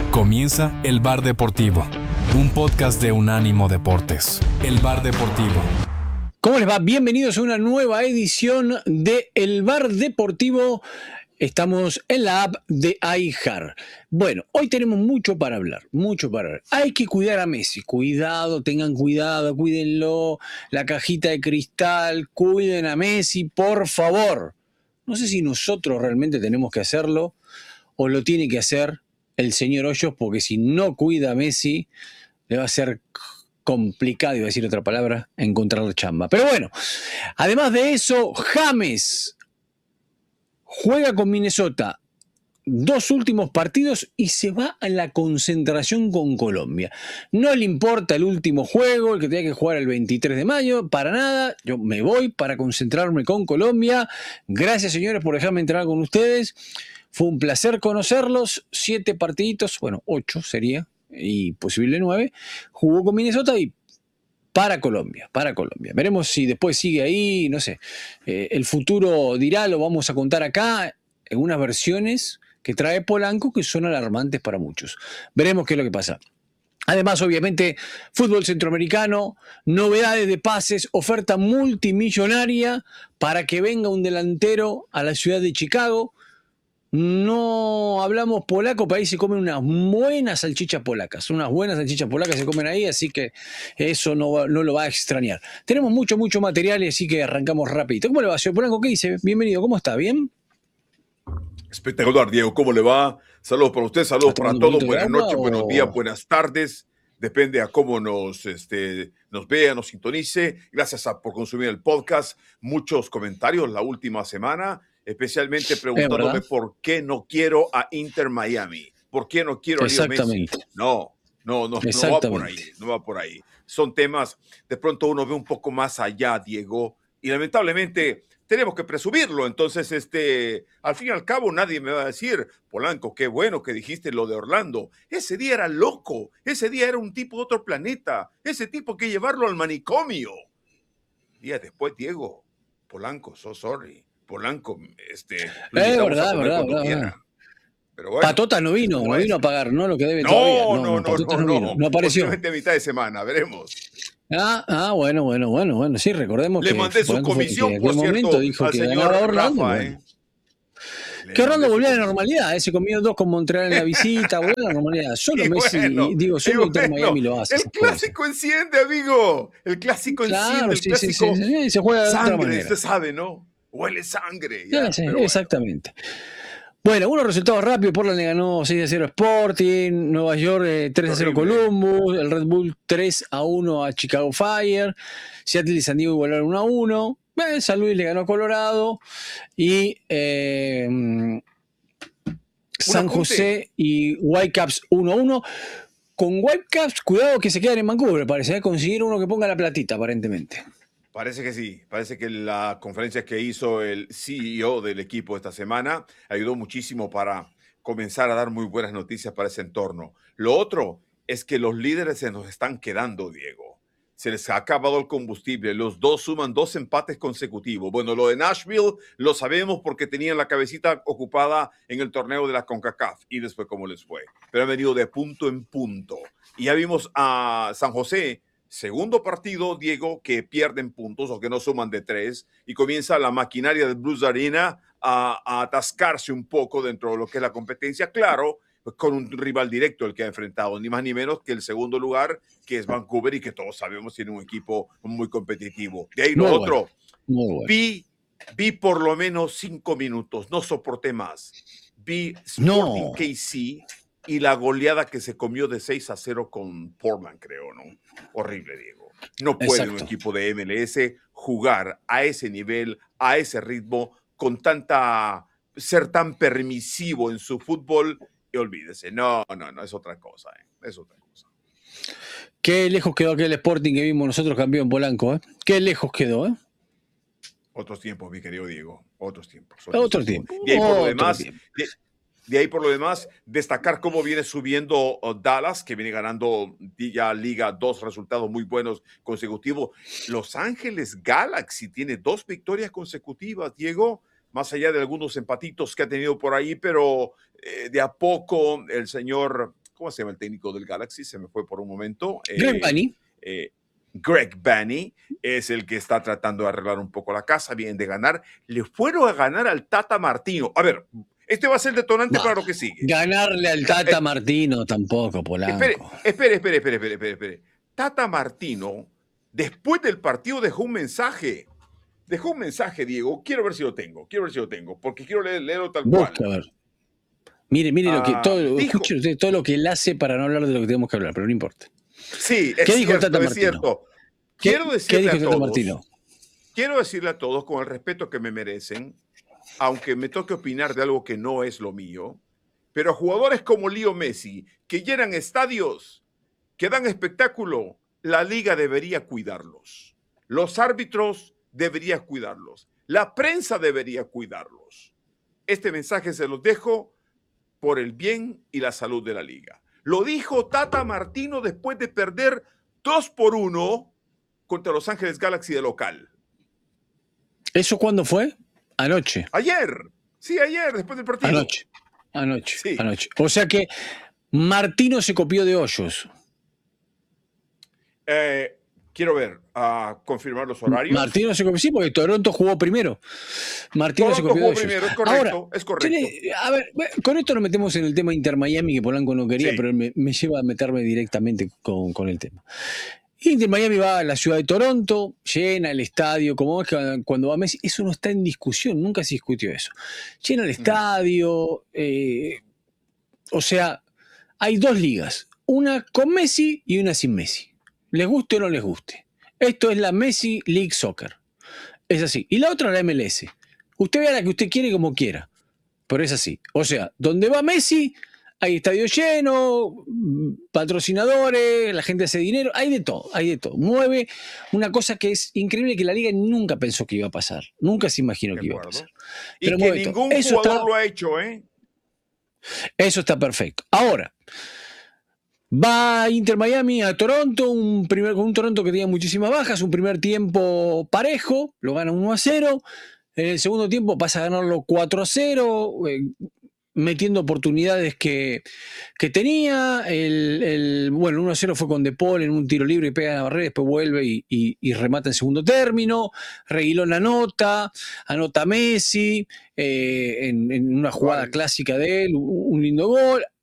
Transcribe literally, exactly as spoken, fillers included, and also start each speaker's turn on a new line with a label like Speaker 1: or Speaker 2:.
Speaker 1: Comienza El Bar Deportivo, un podcast de Unánimo Deportes. El Bar Deportivo.
Speaker 2: ¿Cómo les va? Bienvenidos a una nueva edición de El Bar Deportivo. Estamos en la app de iHeart. Bueno, hoy tenemos mucho para hablar, mucho para hablar. Hay que cuidar a Messi. Cuidado, tengan cuidado, cuídenlo. La cajita de cristal, cuiden a Messi, por favor. No sé si nosotros realmente tenemos que hacerlo o lo tiene que hacer el señor Hoyos, porque si no cuida a Messi, le va a ser complicado, iba a decir otra palabra, encontrar chamba. Pero bueno, además de eso, James juega con Minnesota dos últimos partidos y se va a la concentración con Colombia. No le importa el último juego, el que tenía que jugar el veintitrés de mayo, para nada. Yo me voy para concentrarme con Colombia. Gracias, señores, por dejarme entrar con ustedes. Fue un placer conocerlos. Siete partiditos, bueno, ocho sería, y posible nueve. Jugó con Minnesota y para Colombia, para Colombia. Veremos si después sigue ahí, no sé. Eh, el futuro dirá, lo vamos a contar acá, en unas versiones que trae Polanco que son alarmantes para muchos. Veremos qué es lo que pasa. Además, obviamente, fútbol centroamericano, novedades de pases, oferta multimillonaria para que venga un delantero a la ciudad de Chicago. No hablamos polaco, pero ahí se comen unas buenas salchichas polacas. Unas buenas salchichas polacas se comen ahí, así que eso no, va, no lo va a extrañar. Tenemos mucho, mucho material, así que arrancamos rapidito. ¿Cómo le va, señor Polanco? ¿Qué dice? Bienvenido, ¿cómo está? ¿Bien?
Speaker 3: Espectacular, Diego. ¿Cómo le va? Saludos para usted, saludos para todos. Buenas noches,
Speaker 2: o...
Speaker 3: buenos días, buenas tardes. Depende a cómo nos, este, nos vea, nos sintonice. Gracias a, por consumir el podcast. Muchos comentarios la última semana, especialmente preguntándome por qué no quiero a Inter Miami. ¿Por qué no quiero a Leo Messi? No, no, no, no va por ahí. No va por ahí. Son temas, de pronto uno ve un poco más allá, Diego, y lamentablemente tenemos que presumirlo. Entonces, este, al fin y al cabo, nadie me va a decir, Polanco, qué bueno que dijiste lo de Orlando. Ese día era loco. Ese día era un tipo de otro planeta. Ese tipo que llevarlo al manicomio. Días después, Diego, Polanco, so sorry. Polanco, este, lo
Speaker 2: eh, verdad, verdad, verdad, verdad.
Speaker 3: Pero bueno,
Speaker 2: Patota no vino, no vino a pagar, ¿no? Lo que debe
Speaker 3: no,
Speaker 2: todavía. No,
Speaker 3: no, no, no,
Speaker 2: no,
Speaker 3: no,
Speaker 2: no, vino, no apareció.
Speaker 3: Posiblemente a mitad de semana, veremos.
Speaker 2: Ah, ah, bueno, bueno, bueno, bueno, sí, recordemos
Speaker 3: Le
Speaker 2: que...
Speaker 3: Le mandé su comisión,
Speaker 2: que
Speaker 3: por cierto,
Speaker 2: momento dijo
Speaker 3: al
Speaker 2: que
Speaker 3: señor
Speaker 2: Orlando,
Speaker 3: Rafa,
Speaker 2: bueno.
Speaker 3: ¿eh?
Speaker 2: Que Orlando volvió a la normalidad, ¿eh? Se comió dos con Montreal en la visita, volvió a la normalidad. Solo
Speaker 3: y
Speaker 2: Messi,
Speaker 3: bueno,
Speaker 2: digo, solo Inter
Speaker 3: bueno,
Speaker 2: Miami lo hace.
Speaker 3: El clásico enciende, amigo. El clásico
Speaker 2: claro,
Speaker 3: enciende, el
Speaker 2: sí,
Speaker 3: clásico
Speaker 2: sí, sí, sí, se juega de
Speaker 3: sangre,
Speaker 2: otra manera.
Speaker 3: usted sabe, ¿no? Huele sangre. Ya,
Speaker 2: sí,
Speaker 3: pero
Speaker 2: exactamente. Bueno, unos resultados rápidos. Portland le ganó seis a cero a Sporting, Nueva York eh, tres a cero Columbus, el Red Bull tres a uno a Chicago Fire, Seattle y San Diego igualaron uno a uno, eh, San Luis le ganó a Colorado y eh, San José y Whitecaps uno a uno. Con Whitecaps, cuidado que se quedan en Vancouver, parece, ¿eh? Consiguieron uno que ponga la platita, aparentemente.
Speaker 3: Parece que sí, parece que la conferencia que hizo el C E O del equipo esta semana ayudó muchísimo para comenzar a dar muy buenas noticias para ese entorno. Lo otro es que los líderes se nos están quedando, Diego. Se les ha acabado el combustible. Los dos suman dos empates consecutivos. Bueno, lo de Nashville lo sabemos porque tenían la cabecita ocupada en el torneo de la CONCACAF y después cómo les fue. Pero han venido de punto en punto. Y ya vimos a San José, segundo partido, Diego, que pierden puntos o que no suman de tres y comienza la maquinaria de Blues Arena a, a atascarse un poco dentro de lo que es la competencia. Claro, con un rival directo el que ha enfrentado, ni más ni menos que el segundo lugar, que es Vancouver y que todos sabemos tiene un equipo muy competitivo. De ahí lo
Speaker 2: muy
Speaker 3: otro,
Speaker 2: bueno, muy bueno.
Speaker 3: Vi, vi por lo menos cinco minutos, no soporté más. Vi Sporting
Speaker 2: no.
Speaker 3: K C y la goleada que se comió de seis a cero con Portland, creo, ¿no? Horrible, Diego. No puede Exacto. un equipo de M L S jugar a ese nivel, a ese ritmo, con tanta, ser tan permisivo en su fútbol. Y olvídese, no, no, no, es otra cosa, ¿eh? Es otra cosa.
Speaker 2: Qué lejos quedó aquel Sporting que vimos nosotros campeón Polanco, ¿eh? Qué lejos quedó, ¿eh?
Speaker 3: Otros tiempos, mi querido Diego, otros tiempos.
Speaker 2: Otros Otro tiempo.
Speaker 3: De ahí por
Speaker 2: Otro
Speaker 3: lo demás,
Speaker 2: tiempo.
Speaker 3: de, de ahí por lo demás, destacar cómo viene subiendo uh, Dallas, que viene ganando ya Liga dos resultados muy buenos consecutivos. Los Ángeles Galaxy tiene dos victorias consecutivas, Diego, más allá de algunos empatitos que ha tenido por ahí, pero eh, de a poco el señor ¿cómo se llama el técnico del Galaxy? Se me fue por un momento.
Speaker 2: Greg
Speaker 3: eh,
Speaker 2: Vanney.
Speaker 3: Eh, Greg Vanney es el que está tratando de arreglar un poco la casa, vienen de ganar. Le fueron a ganar al Tata Martino. A ver, este va a ser detonante
Speaker 2: No,
Speaker 3: para lo que sigue.
Speaker 2: ganarle al Tata eh, Martino tampoco, Polanco.
Speaker 3: Espere, espere, espere, espere, espere, espere, espere. Tata Martino, después del partido, dejó un mensaje. Dejó un mensaje, Diego. Quiero ver si lo tengo. Quiero ver si lo tengo, porque quiero leer, leerlo tal
Speaker 2: Busca,
Speaker 3: cual.
Speaker 2: A ver. Mire, mire, lo que,
Speaker 3: Ah,
Speaker 2: todo,
Speaker 3: dijo,
Speaker 2: escuche usted todo lo que él hace para no hablar de lo que tenemos que hablar, pero no importa.
Speaker 3: Sí, es
Speaker 2: ¿Qué dijo
Speaker 3: cierto,
Speaker 2: Tata
Speaker 3: es
Speaker 2: Martino?
Speaker 3: cierto. Quiero
Speaker 2: ¿Qué,
Speaker 3: decirle
Speaker 2: ¿qué dijo
Speaker 3: a
Speaker 2: Tata
Speaker 3: todos,
Speaker 2: Martino?
Speaker 3: Quiero decirle a todos, con el respeto que me merecen, aunque me toque opinar de algo que no es lo mío, pero jugadores como Leo Messi, que llenan estadios, que dan espectáculo, la liga debería cuidarlos. Los árbitros deberían cuidarlos. La prensa debería cuidarlos. Este mensaje se los dejo por el bien y la salud de la liga. Lo dijo Tata Martino después de perder dos por uno contra Los Ángeles Galaxy de local.
Speaker 2: ¿Eso cuándo fue? Anoche.
Speaker 3: Ayer. Sí, ayer, después del partido.
Speaker 2: Anoche. Anoche.
Speaker 3: Sí.
Speaker 2: Anoche. O sea que Martino se copió de Hoyos.
Speaker 3: Eh, quiero ver, a uh, confirmar los horarios.
Speaker 2: Martino se copió, sí, porque Toronto jugó primero. Martino
Speaker 3: Toronto
Speaker 2: se copió
Speaker 3: jugó
Speaker 2: de
Speaker 3: primero,
Speaker 2: ellos.
Speaker 3: es correcto,
Speaker 2: Ahora,
Speaker 3: es correcto.
Speaker 2: Tiene, a ver, con esto nos metemos en el tema Inter Miami, que Polanco no quería, sí. pero me, me lleva a meterme directamente con, con el tema. Inter Miami va a la ciudad de Toronto, llena el estadio, como es que cuando va Messi, eso no está en discusión, nunca se discutió eso. Llena el estadio, eh, o sea, hay dos ligas, una con Messi y una sin Messi. Les guste o no les guste. Esto es la Messi League Soccer. Es así. Y la otra la M L S. Usted vea la que usted quiere como quiera, pero es así. O sea, donde va Messi, hay estadio lleno, patrocinadores, la gente hace dinero, hay de todo, hay de todo. Mueve una cosa que es increíble, que la liga nunca pensó que iba a pasar. Nunca se imaginó que iba a pasar.
Speaker 3: Pero y que ningún
Speaker 2: eso
Speaker 3: jugador
Speaker 2: está,
Speaker 3: lo ha hecho, ¿eh?
Speaker 2: Eso está perfecto. Ahora, va Inter Miami a Toronto, un, primer, un Toronto que tenía muchísimas bajas, un primer tiempo parejo, lo gana uno a cero. En el segundo tiempo pasa a ganarlo cuatro a cero, eh, metiendo oportunidades que, que tenía. El, el, bueno, uno a cero fue con De Paul en un tiro libre y pega a la barrera, después vuelve y, y, y remata en segundo término. Reguilón anota, anota Messi eh, en, en una jugada
Speaker 3: Vale.
Speaker 2: clásica de él, un, un lindo gol.